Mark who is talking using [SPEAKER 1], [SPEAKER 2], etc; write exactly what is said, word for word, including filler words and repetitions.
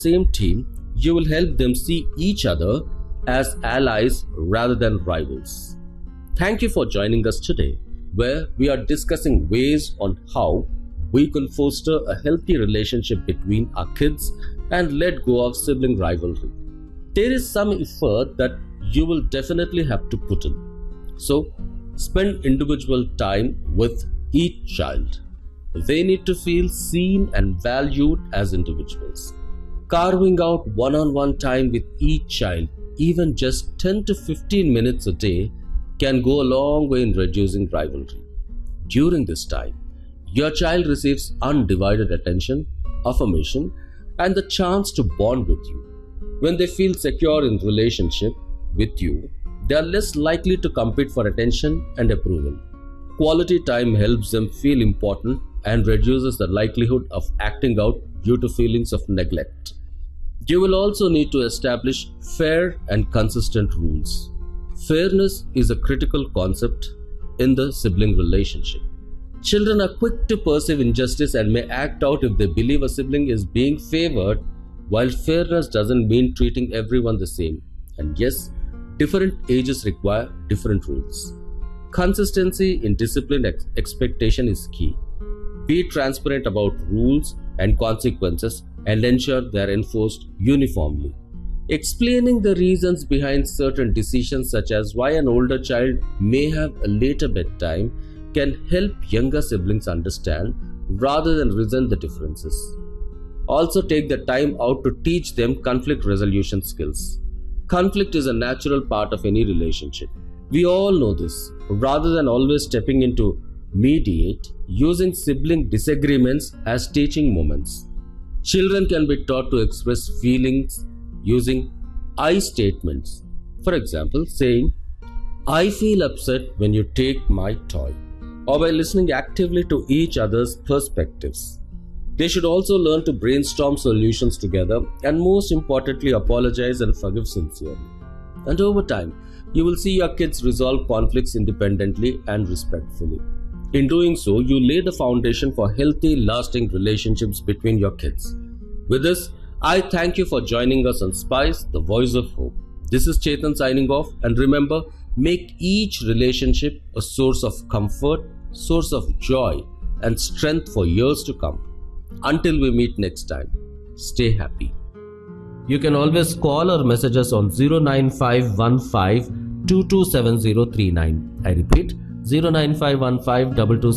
[SPEAKER 1] same team, you will help them see each other as allies rather than rivals. Thank you for joining us today, where we are discussing ways on how we can foster a healthy relationship between our kids and let go of sibling rivalry. There is some effort that you will definitely have to put in. So, spend individual time with each child. They need to feel seen and valued as individuals. Carving out one-on-one time with each child, even just ten to fifteen minutes a day, can go a long way in reducing rivalry. During this time, your child receives undivided attention, affirmation, and the chance to bond with you. When they feel secure in relationship with you, they are less likely to compete for attention and approval. Quality time helps them feel important and reduces the likelihood of acting out due to feelings of neglect. You will also need to establish fair and consistent rules. Fairness is a critical concept in the sibling relationship. Children are quick to perceive injustice and may act out if they believe a sibling is being favored, while fairness doesn't mean treating everyone the same. And yes, different ages require different rules. Consistency in discipline ex- expectation is key. Be transparent about rules and consequences and ensure they are enforced uniformly. Explaining the reasons behind certain decisions, such as why an older child may have a later bedtime, can help younger siblings understand rather than resent the differences. Also, take the time out to teach them conflict resolution skills. Conflict is a natural part of any relationship. We all know this. Rather than always stepping in to mediate, using sibling disagreements as teaching moments. Children can be taught to express feelings using I statements. For example, saying, "I feel upset when you take my toy," or by listening actively to each other's perspectives. They should also learn to brainstorm solutions together and, most importantly, apologize and forgive sincerely. And over time, you will see your kids resolve conflicts independently and respectfully. In doing so, you lay the foundation for healthy, lasting relationships between your kids. With this, I thank you for joining us on Spice, the Voice of Hope. This is Chetan signing off, and remember, make each relationship a source of comfort, source of joy, and strength for years to come. Until we meet next time, stay happy. You can always call or message us on zero nine five one five two two seven zero three nine. I repeat, zero nine five one five two two